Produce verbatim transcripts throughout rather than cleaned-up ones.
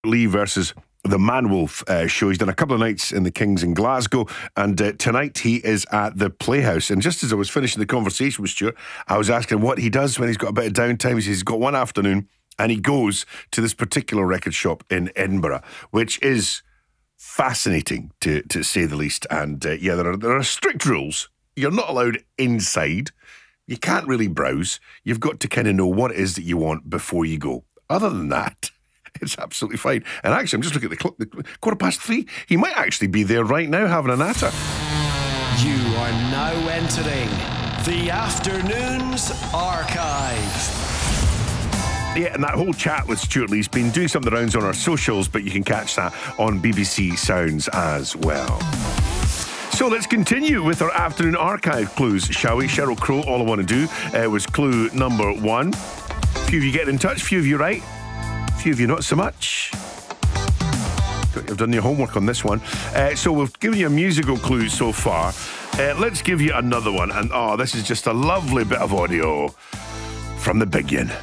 Lee versus the Manwolf uh, show. He's done a couple of nights in the Kings in Glasgow, and uh, tonight he is at the Playhouse. And just as I was finishing the conversation with Stuart, I was asking him what he does when he's got a bit of downtime. He says he's got one afternoon and he goes to this particular record shop in Edinburgh, which is fascinating to, to say the least. And uh, yeah, there are, there are strict rules. You're not allowed inside. You can't really browse. You've got to kind of know what it is that you want before you go. Other than that, it's absolutely fine. And actually, I'm just looking at the clock, the quarter past three. He might actually be there right now having a natter. You are now entering the Afternoons Archive. Yeah, and that whole chat with Stuart Lee's been doing some of the rounds on our socials, but you can catch that on B B C Sounds as well. So let's continue with our Afternoon Archive clues, shall we? Sheryl Crow, All I Want to Do, uh, was clue number one. A few of you getting in touch, a few of you right. A few of you not so much. You've done your homework on this one. Uh, so we've given you a musical clue so far. Uh, let's give you another one. And oh, this is just a lovely bit of audio from the Big Yin.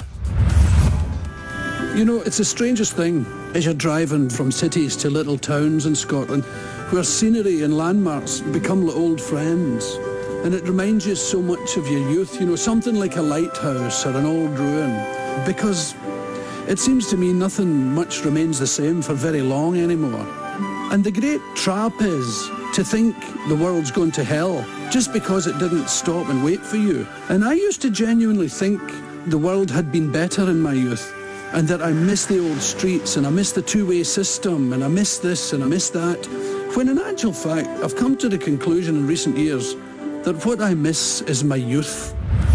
You know, it's the strangest thing as you're driving from cities to little towns in Scotland where scenery and landmarks become like old friends. And it reminds you so much of your youth, you know, something like a lighthouse or an old ruin. Because it seems to me nothing much remains the same for very long anymore. And the great trap is to think the world's going to hell just because it didn't stop and wait for you. And I used to genuinely think the world had been better in my youth, and that I miss the old streets and I miss the two-way system and I miss this and I miss that. When in actual fact, I've come to the conclusion in recent years that what I miss is my youth.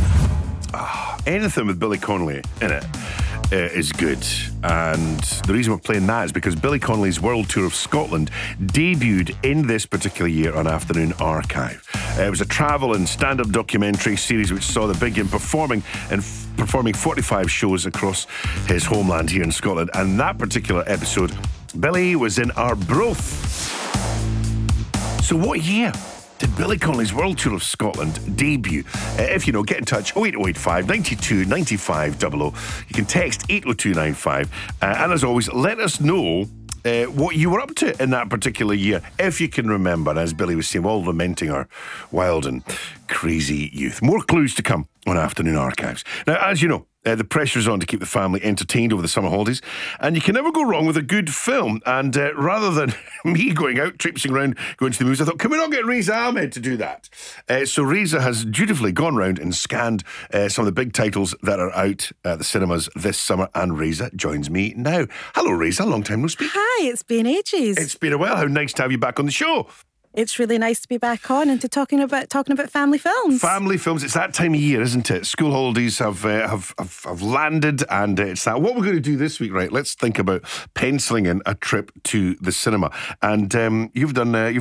Ah, anything with Billy Connolly in it uh, is good. And the reason we're playing that is because Billy Connolly's World Tour of Scotland debuted in this particular year on Afternoon Archive. Uh, it was a travel and stand-up documentary series which saw the Big Yin performing and f- performing forty-five shows across his homeland here in Scotland. And that particular episode, Billy was in Arbroath. So what year did Billy Connolly's World Tour of Scotland debut? Uh, if you know, get in touch, oh eight oh eight five, nine two, nine five zero zero. You can text eight oh two nine five. Uh, and as always, let us know Uh, what you were up to in that particular year, if you can remember. As Billy was saying, we're all lamenting our wild and crazy youth. More clues to come on Afternoon Archives. Now, as you know, uh, the pressure's on to keep the family entertained over the summer holidays, and you can never go wrong with a good film. And uh, rather than me going out, traipsing around, going to the movies, I thought, can we not get Reza Ahmed to do that? Uh, so Reza has dutifully gone round and scanned uh, some of the big titles that are out at the cinemas this summer, and Reza joins me now. Hello, Reza. Long time no speak. Hi, it's been ages. It's been a while. How nice to have you back on the show. It's really nice to be back on and to talking about talking about family films. Family films. It's that time of year, isn't it? School holidays have uh, have, have have landed, and uh, it's that. What we're going to do this week, right? Let's think about penciling in a trip to the cinema. And um, you've done uh, you've